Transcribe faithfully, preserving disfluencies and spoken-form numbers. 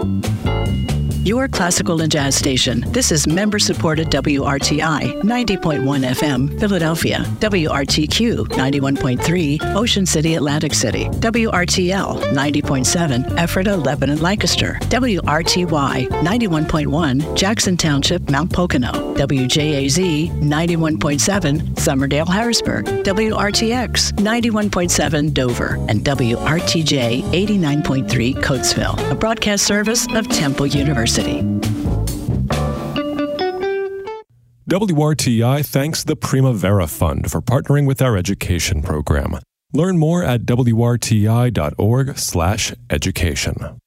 Your classical and jazz station. This is member-supported W R T I, ninety point one F M, Philadelphia. W R T Q, ninety-one point three, Ocean City, Atlantic City. W R T L, ninety point seven, Ephrata, Lebanon, Lancaster. W R T Y, ninety-one point one, Jackson Township, Mount Pocono. W J A Z, ninety-one point seven, Summerdale, Harrisburg. W R T X, ninety-one point seven, Dover. And W R T J, eighty-nine point three, Coatesville. A broadcast service of Temple University. W R T I thanks the Primavera Fund for partnering with our education program. Learn more at W R T I dot org slash education.